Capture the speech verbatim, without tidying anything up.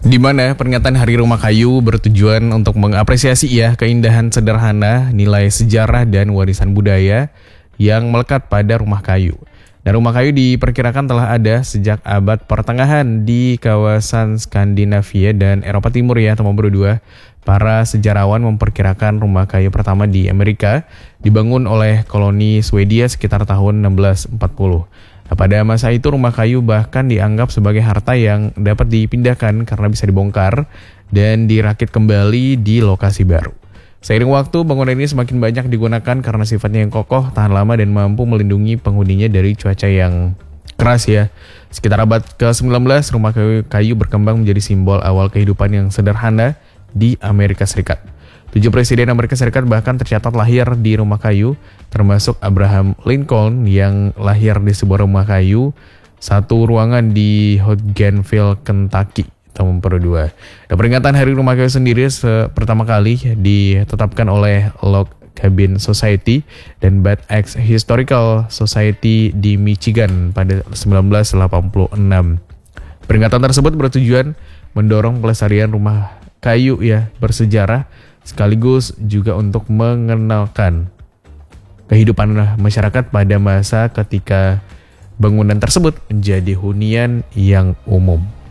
Di mana peringatan Hari Rumah Kayu bertujuan untuk mengapresiasi ya keindahan sederhana, nilai sejarah dan warisan budaya yang melekat pada rumah kayu. Dan rumah kayu diperkirakan telah ada sejak abad pertengahan di kawasan Skandinavia dan Eropa Timur ya teman berdua. Para sejarawan memperkirakan rumah kayu pertama di Amerika dibangun oleh koloni Swedia sekitar tahun enam belas empat puluh. Nah, pada masa itu rumah kayu bahkan dianggap sebagai harta yang dapat dipindahkan karena bisa dibongkar dan dirakit kembali di lokasi baru. Seiring waktu, bangunan ini semakin banyak digunakan karena sifatnya yang kokoh, tahan lama dan mampu melindungi penghuninya dari cuaca yang keras ya. Sekitar abad ke sembilan belas, rumah kayu, kayu berkembang menjadi simbol awal kehidupan yang sederhana di Amerika Serikat. Tujuh presiden Amerika Serikat bahkan tercatat lahir di rumah kayu, termasuk Abraham Lincoln yang lahir di sebuah rumah kayu, satu ruangan di Hodgenville, Kentucky, tahun dua. Dan peringatan Hari Rumah Kayu sendiri pertama kali ditetapkan oleh Log Cabin Society dan Bad Axe Historical Society di Michigan pada sembilan belas delapan puluh enam. Peringatan tersebut bertujuan mendorong pelestarian rumah kayu ya bersejarah, sekaligus juga untuk mengenalkan kehidupan masyarakat pada masa ketika bangunan tersebut menjadi hunian yang umum.